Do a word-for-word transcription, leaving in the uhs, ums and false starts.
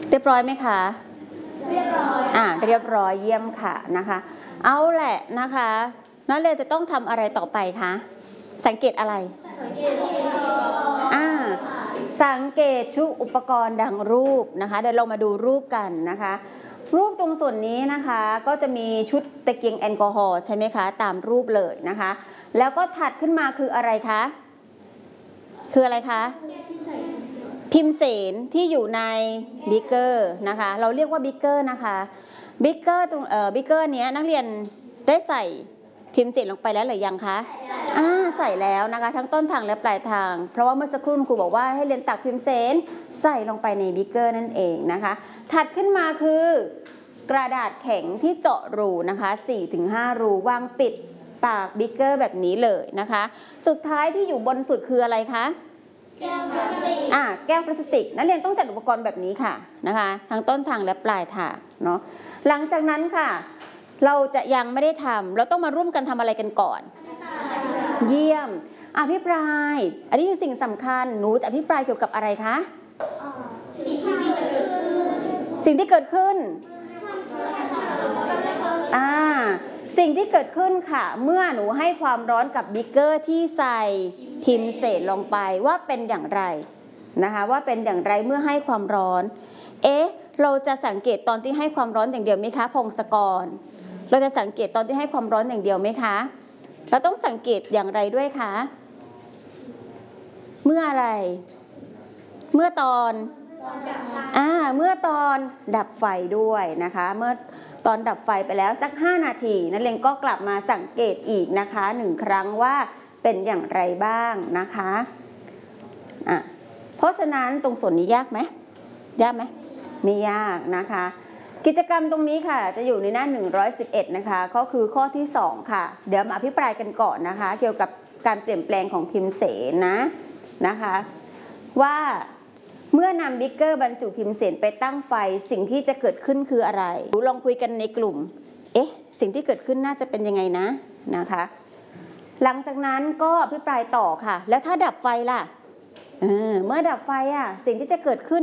เรียบร้อยไหมคะเรียบร้อยอ่าเรียบร้อยเยี่ยมค่ะนะคะเอาแหละนะคะนักเรียนจะต้องทำอะไรต่อไปคะสังเกตอะไรอ่าสังเกตชุดอุปกรณ์ดังรูปนะคะเดี๋ยวเรามาดูรูปกันนะคะรูปตรงส่วนนี้นะคะก็จะมีชุดตะเกียงแอลกอฮอล์ใช่ไหมคะตามรูปเลยนะคะแล้วก็ถัดขึ้นมาคืออะไรคะคืออะไรคะพิมเสนที่อยู่ในบิ๊กเกอร์นะคะเราเรียกว่าบิ๊กเกอร์นะคะบิ๊กเกอร์ตรงเอ่อบิ๊กเกอร์เนี้ยนักเรียนได้ใส่พิมเสนลงไปแล้วหรือยังคะอ่าใส่แล้วนะคะทั้งต้นทางและปลายทางเพราะว่าเมื่อสักครู่ครูบอกว่าให้เรียนตักพิมเสนใส่ลงไปในบิ๊กเกอร์นั่นเองนะคะถัดขึ้นมาคือกระดาษแข็งที่เจาะรูนะคะ สี่ถึงห้า รูวางปิดปากบิ๊กเกอร์แบบนี้เลยนะคะสุดท้ายที่อยู่บนสุดคืออะไรคะแก้วพลาสติกอ่าแก้วพลาสติกนักเรียนต้องจัดอุปกรณ์แบบนี้ค่ะนะคะทั้งต้นทางและปลายทางเนาะหลังจากนั้นค่ะเราจะยังไม่ได้ทำเราต้องมาร่วมกันทำอะไรกันก่อนเยี่ยมอภิปรายอันนี้คือสิ่งสำคัญหนูจะอภิปรายเกี่ยวกับอะไรคะสิ่งที่เกิดขึ้นสิ่งที่เกิดขึ้นอ่าสิ่งที่เกิดขึ้นค่ะเมื่อหนูให้ความร้อนกับบิ๊กเกอร์ที่ใส่พิมเสนลงไปว่าเป็นอย่างไรนะคะว่าเป็นอย่างไรเมื่อให้ความร้อนเอ๊ะเราจะสังเกตตอนที่ให้ความร้อนอย่างเดียวไหมคะพงศกรเราจะสังเกตตอนที่ให้ความร้อนอย่างเดียวไหมคะเราต้องสังเกตอย่างไรด้วยคะเมื่ออะไรเมื่อตอนอ่าเมื่อตอนดับไฟด้วยนะคะเมื่อตอนดับไฟไปแล้วสักห้านาทีนักเรียนก็กลับมาสังเกตอีกนะคะหนึ่งครั้งว่าเป็นอย่างไรบ้างนะคะอ่ะเพราะฉะนั้นตรงส่วนนี้ยากไหมยากไหมไม่ยากนะคะกิจกรรมตรงนี้ค่ะจะอยู่ในหน้าหนึ่งร้อยสิบเอ็ดนะคะก็คือข้อที่สองค่ะเดี๋ยวมาอภิปรายกันก่อนนะคะเกี่ยวกับการเปลี่ยนแปลงของพิมเสนนะนะคะว่าเมื่อนำบิ๊กเกอร์บรรจุพิมเสนไปตั้งไฟสิ่งที่จะเกิดขึ้นคืออะไรลองคุยกันในกลุ่มเอ๊ะสิ่งที่เกิดขึ้นน่าจะเป็นยังไงนะนะคะหลังจากนั้นก็อภิปรายต่อค่ะแล้วถ้าดับไฟล่ะเออเมื่อดับไฟอ่ะสิ่งที่จะเกิดขึ้น